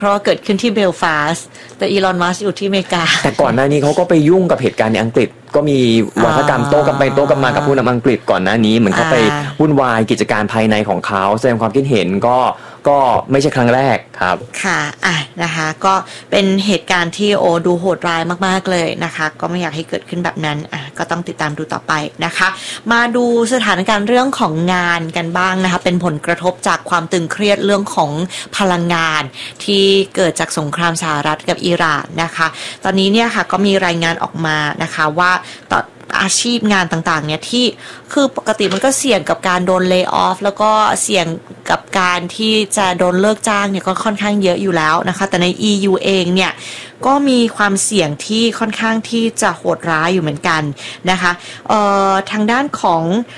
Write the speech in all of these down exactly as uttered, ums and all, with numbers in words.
เพราะว่าเกิดขึ้นที่เบลฟาสต์แต่อีลอนมัสก์อยู่ที่อเมริกาแต่ก่อนหน้านี้เขาก็ไปยุ่งกับเหตุการณ์ในอังกฤษก็มีวาทกรรมโต้กันไปโต้กันมากับผู้นำอังกฤษก่อนหน้านี้เหมือนเขาไปวุ่นวายกิจการภายในของเขาแสดงความคิดเห็นก็ก็ไม่ใช่ครั้งแรกครับค่ะอ่ะนะคะก็เป็นเหตุการณ์ที่โอ้ดูโหดร้ายมากๆเลยนะคะก็ไม่อยากให้เกิดขึ้นแบบนั้นอ่ะก็ต้องติดตามดูต่อไปนะคะมาดูสถานการณ์เรื่องของงานกันบ้างนะคะเป็นผลกระทบจากความตึงเครียดเรื่องของพลังงานที่เกิดจากสงครามสหรัฐกับอิหร่านนะคะตอนนี้เนี่ยค่ะก็มีรายงานออกมานะคะว่าต่ออาชีพงานต่างๆเนี่ยที่คือปกติมันก็เสี่ยงกับการโดนเลย์ออฟแล้วก็เสี่ยงกับการที่จะโดนเลิกจ้างเนี่ยก็ค่อนข้างเยอะอยู่แล้วนะคะแต่ใน อี ยู เองเนี่ยก็มีความเสี่ยงที่ค่อนข้างที่จะโหดร้ายอยู่เหมือนกันนะคะเอ่อทางด้านของ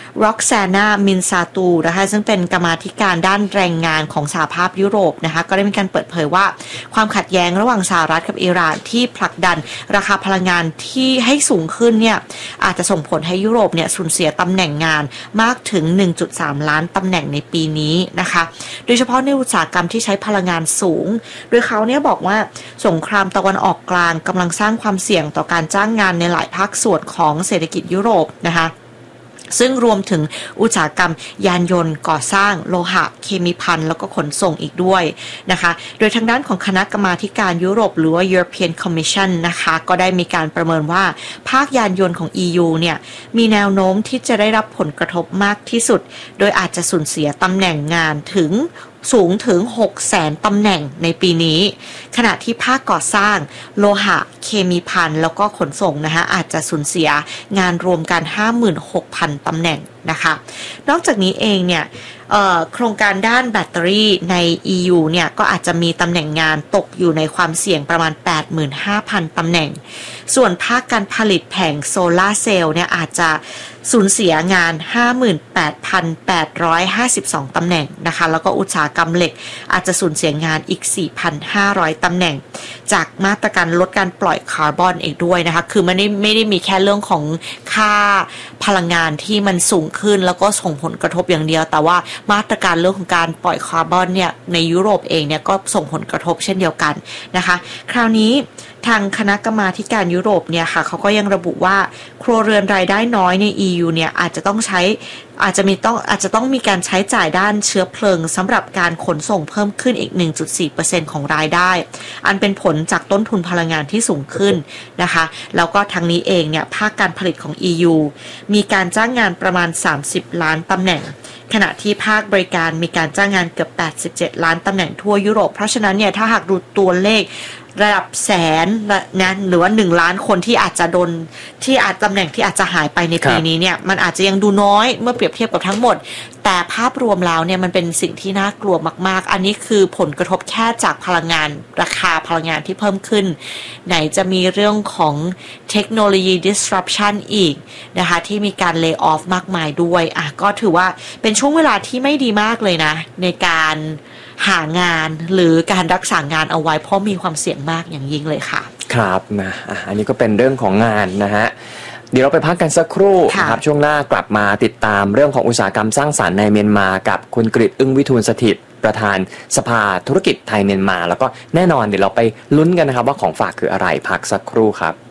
Roxana Minsatu นะคะซึ่งเป็นกรรมาธิการด้านแรงงานของสหภาพยุโรปนะคะก็ได้มีการเปิดเผยว่าความขัดแย้งระหว่างสหรัฐกับอิหร่านที่ผลักดันราคาพลังงานที่ให้สูงขึ้นเนี่ยอาจจะส่งผลให้ยุโรปเนี่ยสูญเสียตำแหน่งงานมากถึง หนึ่งจุดสาม ล้านตำแหน่งในปีนี้นะคะโดยเฉพาะในอุตสาหกรรมที่ใช้พลังงานสูงโดยเขาเนี่ยบอกว่าสงครามตะวันออกกลางกำลังสร้างความเสี่ยงต่อการจ้างงานในหลายภาคส่วนของเศรษฐกิจยุโรปนะคะซึ่งรวมถึงอุตสาหกรรมยานยนต์ก่อสร้างโลหะเคมีภัณฑ์แล้วก็ขนส่งอีกด้วยนะคะโดยทางด้านของคณะกรรมาการยุโรปหรือว่า European Commission นะคะก็ได้มีการประเมินว่าภาคยานยนต์ของ อี ยู เนี่ยมีแนวโน้มที่จะได้รับผลกระทบมากที่สุดโดยอาจจะสูญเสียตำแหน่งงานถึงสูงถึง หกแสน ตำแหน่งในปีนี้ขณะที่ภาคก่อสร้างโลหะเคมีภัณฑ์แล้วก็ขนส่งนะคะอาจจะสูญเสียงานรวมกัน ห้าหมื่นหกพัน ตำแหน่งนะคะนอกจากนี้เองเนี่ยโครงการด้านแบตเตอรี่ใน อี ยู เนี่ยก็อาจจะมีตำแหน่งงานตกอยู่ในความเสี่ยงประมาณ แปดหมื่นห้าพัน ตำแหน่งส่วนภาคการผลิตแผงโซลาร์เซลล์เนี่ยอาจจะสูญเสียงาน ห้าหมื่นแปดพันแปดร้อยห้าสิบสอง ตำแหน่งนะคะแล้วก็อุตสาหกรรมเหล็กอาจจะสูญเสียงานอีก สี่พันห้าร้อย ตำแหน่งจากมาตรการลดการปล่อยคาร์บอนอีกด้วยนะคะคือไม่ได้ไม่ได้มีแค่เรื่องของค่าพลังงานที่มันสูงขึ้นแล้วก็ส่งผลกระทบอย่างเดียวแต่ว่ามาตรการเรื่องของการปล่อยคาร์บอนเนี่ยในยุโรปเองเนี่ยก็ส่งผลกระทบเช่นเดียวกันนะคะคราวนี้ทางคณะกรรมาการยุโรปเนี่ยค่ะเขาก็ยังระบุว่าครัวเรือนรายได้น้อยใน อี ยู เนี่ยอาจจะต้องใช้อาจจะมีต้องอาจจะต้องมีการใช้จ่ายด้านเชื้อเพลิงสำหรับการขนส่งเพิ่มขึ้นอีก หนึ่งจุดสี่เปอร์เซ็นต์ ของรายได้อันเป็นผลจากต้นทุนพลังงานที่สูงขึ้นนะคะแล้วก็ทางนี้เองเนี่ยภาคการผลิตของ อี ยู มีการจ้างงานประมาณสามสิบล้านตำแหน่งขณะที่ภาคบริการมีการจ้างงานเกือบแปดสิบเจ็ดล้านตำแหน่งทั่วยุโรปเพราะฉะนั้นเนี่ยถ้าหากดูตัวเลขระดับแสนนะหรือว่าหนึ่งล้านคนที่อาจจะโดนที่อาจตำแหน่งที่อาจจะหายไปในปีนี้เนี่ยมันอาจจะยังดูน้อยเมื่อเปรียบเทียบกับทั้งหมดแต่ภาพรวมแล้วเนี่ยมันเป็นสิ่งที่น่ากลัวมากๆอันนี้คือผลกระทบแค่จากพลังงานราคาพลังงานที่เพิ่มขึ้นไหนจะมีเรื่องของเทคโนโลยี disruption อีกนะคะที่มีการ lay off มากมายด้วยอ่ะก็ถือว่าเป็นช่วงเวลาที่ไม่ดีมากเลยนะในการหางานหรือการรักษางานเอาไว้เพราะมีความเสี่ยงมากอย่างยิ่งเลยค่ะครับนะอ่ะอันนี้ก็เป็นเรื่องของงานนะฮะเดี๋ยวเราไปพักกันสักครู่นะครับช่วงหน้ากลับมาติดตามเรื่องของอุตสาหกรรมสร้างสรรค์ในเมียนมากับคุณกฤษอึ้งวิทูลสถิตประธานสภาธุรกิจไทยเมียนมาแล้วก็แน่นอนเดี๋ยวเราไปลุ้นกันนะครับว่าของฝากคืออะไรพักสักครู่ครับ